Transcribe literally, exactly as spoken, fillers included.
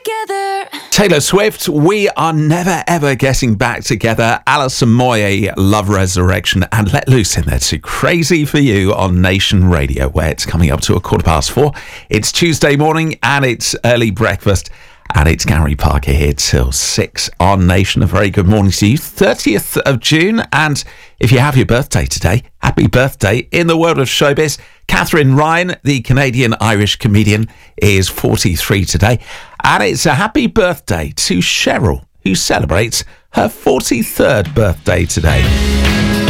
together. Taylor Swift, We Are Never Ever Getting Back Together, Alison Moyet, Love Resurrection, and Let Loose in there too. Crazy for You on Nation Radio, where it's coming up to a quarter past four. It's Tuesday morning and it's early breakfast. And it's Gary Parker here till six on Nation. A very good morning to you. thirtieth of June. And if you have your birthday today, happy birthday. In the world of showbiz, Catherine Ryan, the Canadian-Irish comedian, is forty-three today. And it's a happy birthday to Cheryl, who celebrates her forty-third birthday today.